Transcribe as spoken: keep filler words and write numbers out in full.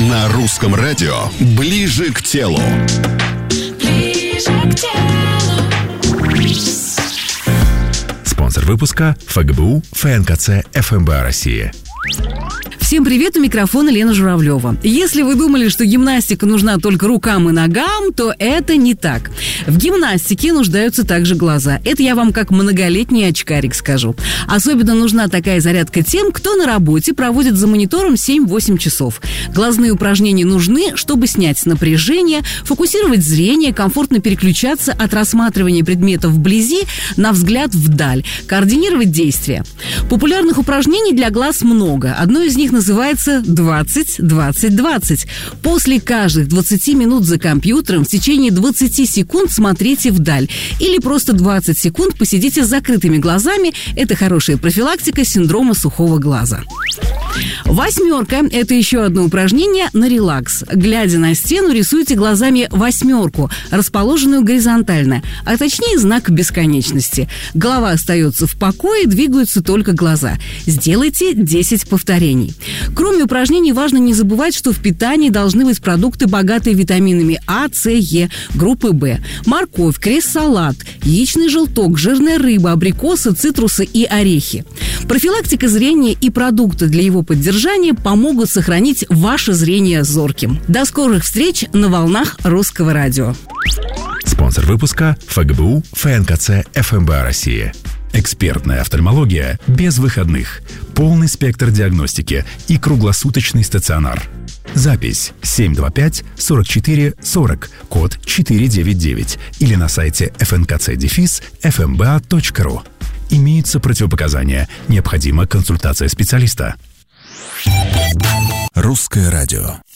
На русском радио «Ближе к телу». Ближе к телу. Спонсор выпуска ФГБУ ФНКЦ ФМБА России. Всем привет, у микрофона Лена Журавлева. Если вы думали, что гимнастика нужна только рукам и ногам, то это не так. В гимнастике нуждаются также глаза. Это я вам как многолетний очкарик скажу. Особенно нужна такая зарядка тем, кто на работе проводит за монитором семь-восемь часов. Глазные упражнения нужны, чтобы снять напряжение, фокусировать зрение, комфортно переключаться от рассматривания предметов вблизи на взгляд вдаль, координировать действия. Популярных упражнений для глаз много. Одно из них называется двадцать двадцать двадцать. После каждых двадцати минут за компьютером в течение двадцати секунд смотрите вдаль. Или просто двадцать секунд посидите с закрытыми глазами. Это хорошая профилактика синдрома сухого глаза. Восьмерка – это еще одно упражнение на релакс. Глядя на стену, рисуйте глазами восьмерку, расположенную горизонтально, а точнее знак бесконечности. Голова остается в покое, двигаются только глаза. Сделайте десять повторений. Кроме упражнений, важно не забывать, что в питании должны быть продукты, богатые витаминами А, С, Е, группы В. Морковь, крест-салат, яичный желток, жирная рыба, абрикосы, цитрусы и орехи. Профилактика зрения и продукты для его поддержания помогут сохранить ваше зрение зорким. До скорых встреч на волнах Русского радио. Спонсор выпуска ФГБУ ФНКЦ ФМБА России. Экспертная офтальмология без выходных, полный спектр диагностики и круглосуточный стационар. Запись семь два пять сорок четыре сорок, код четыре девять девять или на сайте эф эн ка цэ дефис эф эм бэ а точка ру. Имеются противопоказания. Необходима консультация специалиста. Русское радио.